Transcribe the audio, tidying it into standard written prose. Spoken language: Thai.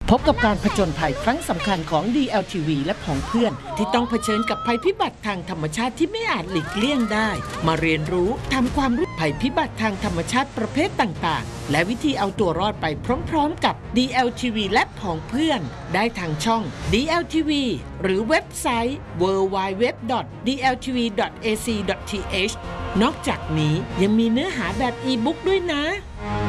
พบกับการผจญภัยครั้งสำคัญของ DLTV และของเพื่อนที่ต้องเผชิญกับภัยพิบัติทางธรรมชาติที่ไม่อาจหลีกเลี่ยงได้มาเรียนรู้ทำความรู้ภัยพิบัติทางธรรมชาติประเภทต่างๆและวิธีเอาตัวรอดไปพร้อมๆกับ DLTV และของเพื่อนได้ทางช่อง DLTV หรือเว็บไซต์ www.dltv.ac.th นอกจากนี้ยังมีเนื้อหาแบบอีบุ๊กด้วยนะ